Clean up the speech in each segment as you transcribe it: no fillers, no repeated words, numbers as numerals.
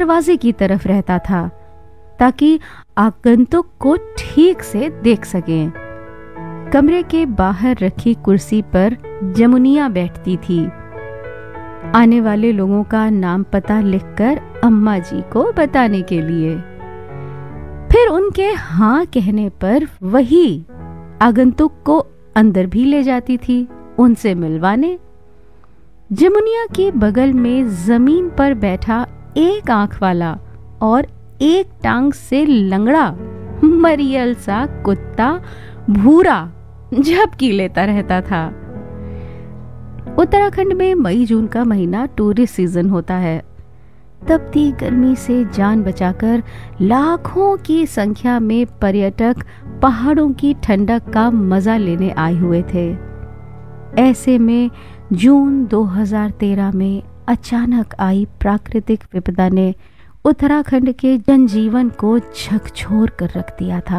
दरवाजे की तरफ रहता था ताकि आगंतुक को ठीक से देख सकें। कमरे के बाहर रखी कुर्सी पर जमुनिया बैठती थी, आने वाले लोगों का नाम पता लिखकर अम्मा जी को बताने के लिए। फिर उनके हाँ कहने पर वही आगंतुक को अंदर भी ले जाती थी उनसे मिलवाने। जमुनिया के बगल में जमीन पर बैठा एक आंख वाला और एक टांग से लंगड़ा मरियल सा कुत्ता भूरा झपकी लेता रहता था। उत्तराखंड में मई जून का महीना टूरिस्ट सीजन होता है। तपती गर्मी से जान बचाकर लाखों की संख्या में पर्यटक पहाड़ों की ठंडक का मजा लेने आए हुए थे। ऐसे में जून 2013 में अचानक आई प्राकृतिक विपदा ने उत्तराखंड के जनजीवन को झकझोर कर रख दिया था।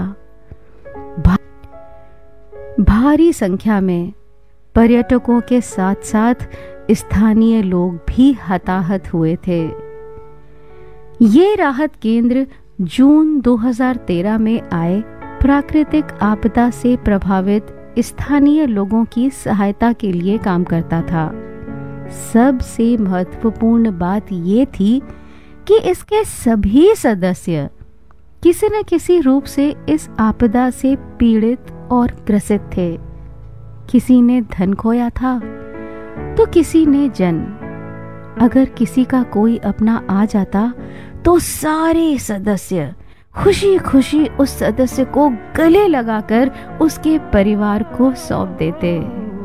भारी संख्या में पर्यटकों के साथ साथ स्थानीय लोग भी हताहत हुए थे। ये राहत केंद्र जून 2013 में आए प्राकृतिक आपदा से प्रभावित स्थानीय लोगों की सहायता के लिए काम करता था। सबसे महत्वपूर्ण बात ये थी कि इसके सभी सदस्य किसी न किसी रूप से इस आपदा से पीड़ित और ग्रसित थे। किसी ने धन खोया था तो किसी ने जन। अगर किसी का कोई अपना आ जाता तो सारे सदस्य खुशी खुशी उस सदस्य को गले लगाकर उसके परिवार को सौंप देते।